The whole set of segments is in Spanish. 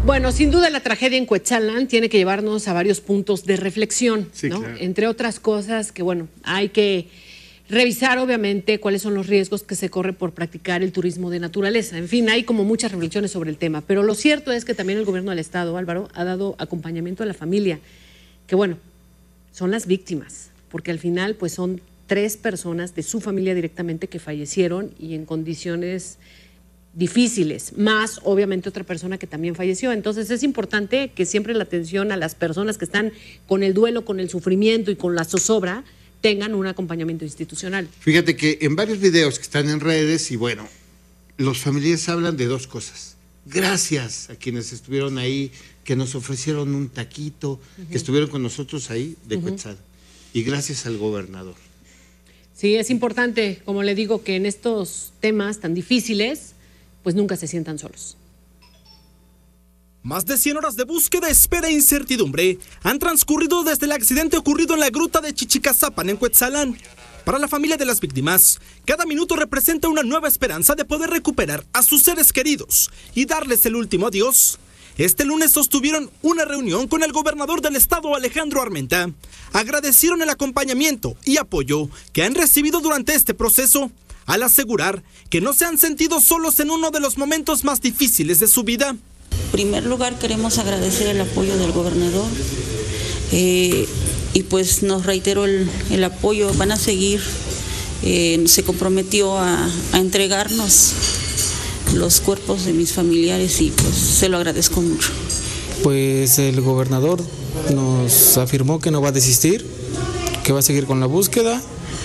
Bueno, sin duda la tragedia en Cuetzalan tiene que llevarnos a varios puntos de reflexión, sí, ¿no? Claro. Entre otras cosas que, bueno, hay que revisar obviamente cuáles son los riesgos que se corre por practicar el turismo de naturaleza. En fin, hay como muchas reflexiones sobre el tema, pero lo cierto es que también el gobierno del Estado, Álvaro, ha dado acompañamiento a la familia, que bueno, son las víctimas, porque al final pues son 3 personas de su familia directamente que fallecieron y en condiciones difíciles, más obviamente otra persona que también falleció. Entonces es importante que siempre la atención a las personas que están con el duelo, con el sufrimiento y con la zozobra tengan un acompañamiento institucional. Fíjate que en varios videos que están en redes, y bueno, los familiares hablan de 2 cosas. Gracias a quienes estuvieron ahí, que nos ofrecieron un taquito, que estuvieron con nosotros ahí de Cuetzalan. Y gracias al gobernador. Sí, es importante, como le digo, que en estos temas tan difíciles, pues nunca se sientan solos. Más de 100 horas de búsqueda, espera e incertidumbre han transcurrido desde el accidente ocurrido en la gruta de Chichicazapan, en Cuetzalan. Para la familia de las víctimas, cada minuto representa una nueva esperanza de poder recuperar a sus seres queridos y darles el último adiós. Este lunes sostuvieron una reunión con el gobernador del estado, Alejandro Armenta. Agradecieron el acompañamiento y apoyo que han recibido durante este proceso, al asegurar que no se han sentido solos en uno de los momentos más difíciles de su vida. En primer lugar, queremos agradecer el apoyo del gobernador y pues nos reiteró el apoyo. Van a seguir, se comprometió a entregarnos los cuerpos de mis familiares y pues se lo agradezco mucho. Pues el gobernador nos afirmó que no va a desistir, que va a seguir con la búsqueda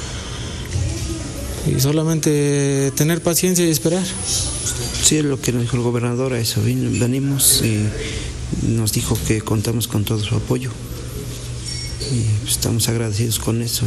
y solamente tener paciencia y esperar. Sí, es lo que nos dijo el gobernador, a eso venimos y nos dijo que contamos con todo su apoyo y estamos agradecidos con eso.